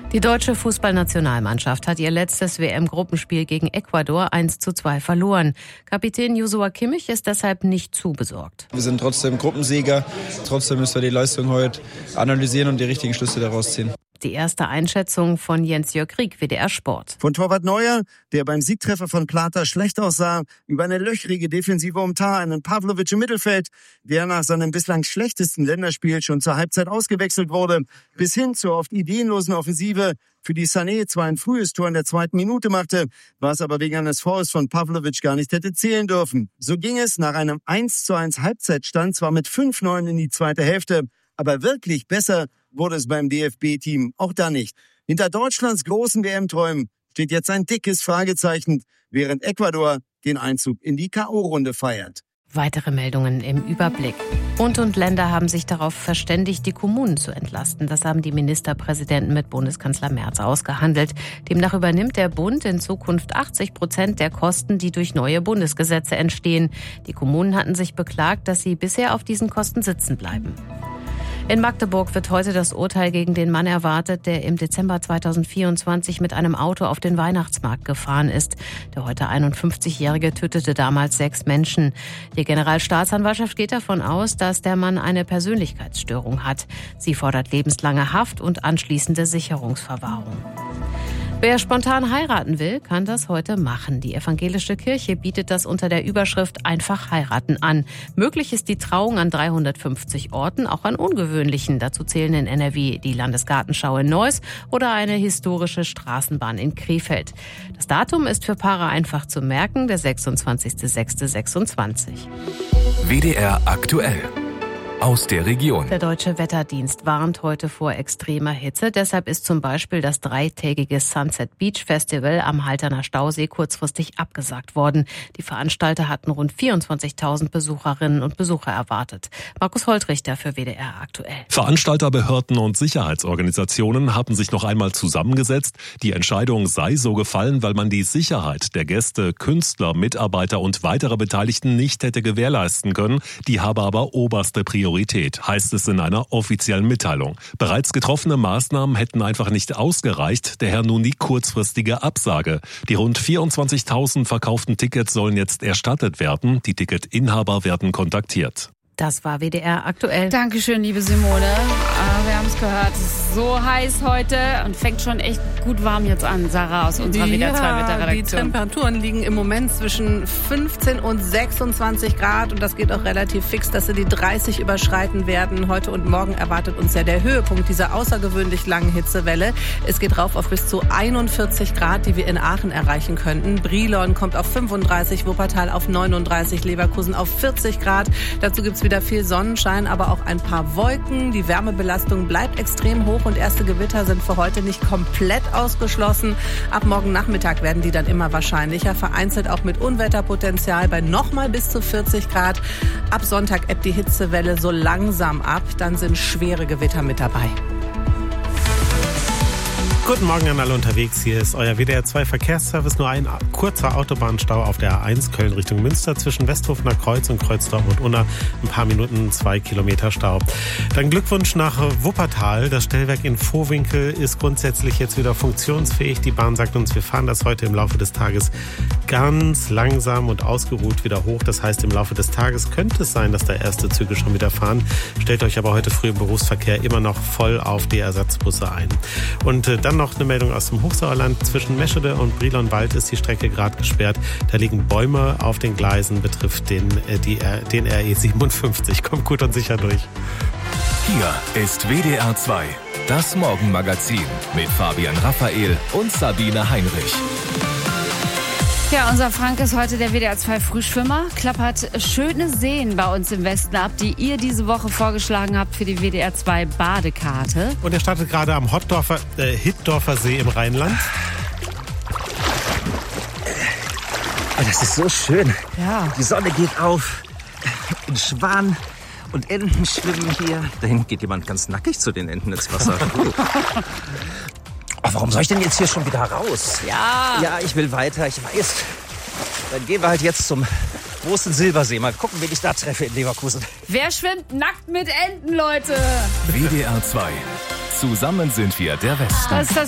Die deutsche Fußballnationalmannschaft hat ihr letztes WM-Gruppenspiel gegen Ecuador 1:2 verloren. Kapitän Joshua Kimmich ist deshalb nicht zu besorgt. Wir sind trotzdem Gruppensieger. Trotzdem müssen wir die Leistung heute analysieren und die richtigen Schlüsse daraus ziehen. Die erste Einschätzung von Jens-Jörg Rieck, WDR Sport. Von Torwart Neuer, der beim Siegtreffer von Plata schlecht aussah, über eine löchrige Defensive um Tah, einen Pavlovic im Mittelfeld, der nach seinem bislang schlechtesten Länderspiel schon zur Halbzeit ausgewechselt wurde, bis hin zur oft ideenlosen Offensive, für die Sané zwar ein frühes Tor in der 2. Minute machte, was aber wegen eines Fouls von Pavlovic gar nicht hätte zählen dürfen. So ging es nach einem 1:1 Halbzeitstand zwar mit 5:9 in die zweite Hälfte, aber wirklich besser wurde es beim DFB-Team auch da nicht. Hinter Deutschlands großen WM-Träumen steht jetzt ein dickes Fragezeichen, während Ecuador den Einzug in die K.O.-Runde feiert. Weitere Meldungen im Überblick. Bund und Länder haben sich darauf verständigt, die Kommunen zu entlasten. Das haben die Ministerpräsidenten mit Bundeskanzler Merz ausgehandelt. Demnach übernimmt der Bund in Zukunft 80% der Kosten, die durch neue Bundesgesetze entstehen. Die Kommunen hatten sich beklagt, dass sie bisher auf diesen Kosten sitzen bleiben. In Magdeburg wird heute das Urteil gegen den Mann erwartet, der im Dezember 2024 mit einem Auto auf den Weihnachtsmarkt gefahren ist. Der heute 51-Jährige tötete damals 6 Menschen. Die Generalstaatsanwaltschaft geht davon aus, dass der Mann eine Persönlichkeitsstörung hat. Sie fordert lebenslange Haft und anschließende Sicherungsverwahrung. Wer spontan heiraten will, kann das heute machen. Die evangelische Kirche bietet das unter der Überschrift Einfach heiraten an. Möglich ist die Trauung an 350 Orten, auch an ungewöhnlichen. Dazu zählen in NRW die Landesgartenschau in Neuss oder eine historische Straßenbahn in Krefeld. Das Datum ist für Paare einfach zu merken, der 26.06.26. WDR aktuell. Aus der Region. Der Deutsche Wetterdienst warnt heute vor extremer Hitze. Deshalb ist zum Beispiel das 3-tägige Sunset Beach Festival am Halterner Stausee kurzfristig abgesagt worden. Die Veranstalter hatten rund 24.000 Besucherinnen und Besucher erwartet. Markus Holtrichter für WDR aktuell. Veranstalter, Behörden und Sicherheitsorganisationen haben sich noch einmal zusammengesetzt. Die Entscheidung sei so gefallen, weil man die Sicherheit der Gäste, Künstler, Mitarbeiter und weitere Beteiligten nicht hätte gewährleisten können. Die habe aber oberste Priorität, heißt es in einer offiziellen Mitteilung. Bereits getroffene Maßnahmen hätten einfach nicht ausgereicht, daher nun die kurzfristige Absage. Die rund 24.000 verkauften Tickets sollen jetzt erstattet werden. Die Ticketinhaber werden kontaktiert. Das war WDR aktuell. Dankeschön, liebe Simone. Wir haben es gehört, es ist so heiß heute und fängt schon echt gut warm jetzt an. Sarah aus unserer WDR 2 Wetterredaktion. Die Temperaturen liegen im Moment zwischen 15 und 26 Grad und das geht auch relativ fix, dass sie die 30 überschreiten werden. Heute und morgen erwartet uns ja der Höhepunkt dieser außergewöhnlich langen Hitzewelle. Es geht rauf auf bis zu 41 Grad, die wir in Aachen erreichen könnten. Brilon kommt auf 35, Wuppertal auf 39, Leverkusen auf 40 Grad. Dazu gibt's wieder viel Sonnenschein, aber auch ein paar Wolken. Die Wärmebelastung bleibt extrem hoch und erste Gewitter sind für heute nicht komplett ausgeschlossen. Ab morgen Nachmittag werden die dann immer wahrscheinlicher, vereinzelt auch mit Unwetterpotenzial bei nochmal bis zu 40 Grad. Ab Sonntag ebbt die Hitzewelle so langsam ab, dann sind schwere Gewitter mit dabei. Guten Morgen an alle unterwegs. Hier ist euer WDR 2 Verkehrsservice. Nur ein kurzer Autobahnstau auf der A1 Köln Richtung Münster zwischen Westhofener Kreuz und Kreuzdorf-Unna. Ein paar Minuten, 2 Kilometer Stau. Dann Glückwunsch nach Wuppertal. Das Stellwerk in Vohwinkel ist grundsätzlich jetzt wieder funktionsfähig. Die Bahn sagt uns, wir fahren das heute im Laufe des Tages ganz langsam und ausgeruht wieder hoch. Das heißt, im Laufe des Tages könnte es sein, dass da erste Züge schon wieder fahren. Stellt euch aber heute früh im Berufsverkehr immer noch voll auf die Ersatzbusse ein. Und dann noch eine Meldung aus dem Hochsauerland. Zwischen Meschede und Brilonwald ist die Strecke gerade gesperrt. Da liegen Bäume auf den Gleisen, betrifft den RE 57. Kommt gut und sicher durch. Hier ist WDR 2, das Morgenmagazin mit Fabian Raphael und Sabine Heinrich. Ja, unser Frank ist heute der WDR 2 Frühschwimmer, klappert schöne Seen bei uns im Westen ab, die ihr diese Woche vorgeschlagen habt für die WDR 2 Badekarte. Und er startet gerade am Hittdorfer See im Rheinland. Das ist so schön. Ja. Die Sonne geht auf. Ein Schwan und Enten schwimmen hier. Da hinten geht jemand ganz nackig zu den Enten ins Wasser. Oh, warum soll ich denn jetzt hier schon wieder raus? Ja, ich will weiter, ich weiß. Dann gehen wir halt jetzt zum großen Silbersee. Mal gucken, wen ich da treffe in Leverkusen. Wer schwimmt nackt mit Enten, Leute? WDR 2. Zusammen sind wir der Westen. Das ist das